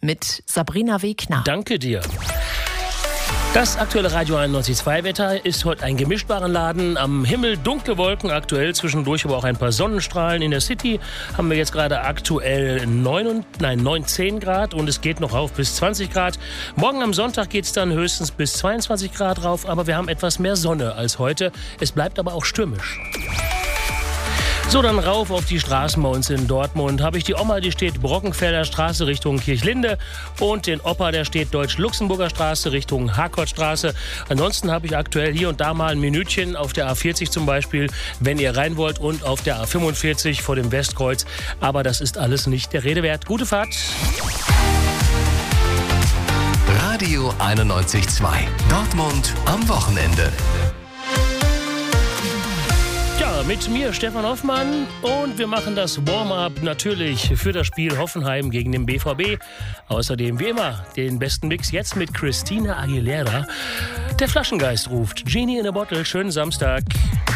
mit Sabrina Wegner. Danke dir. Das aktuelle Radio 91.2 Wetter ist heute ein Gemischtwarenladen. Am Himmel dunkle Wolken aktuell, zwischendurch aber auch ein paar Sonnenstrahlen. In der City haben wir jetzt gerade aktuell 19 Grad und es geht noch rauf bis 20 Grad. Morgen am Sonntag geht es dann höchstens bis 22 Grad rauf, aber wir haben etwas mehr Sonne als heute. Es bleibt aber auch stürmisch. So, dann rauf auf die Straßen bei uns in Dortmund. Habe ich die Oma, die steht Brockenfelder Straße Richtung Kirchlinde, und den Opa, der steht Deutsch-Luxemburger Straße Richtung Harcourtstraße. Ansonsten habe ich aktuell hier und da mal ein Minütchen auf der A40 zum Beispiel, wenn ihr rein wollt, und auf der A45 vor dem Westkreuz. Aber das ist alles nicht der Rede wert. Gute Fahrt. Radio 91.2. Dortmund am Wochenende. Mit mir Stefan Hoffmann, und wir machen das Warm-up natürlich für das Spiel Hoffenheim gegen den BVB. Außerdem wie immer den besten Mix jetzt mit Christina Aguilera. Der Flaschengeist ruft. Genie in a Bottle, schönen Samstag.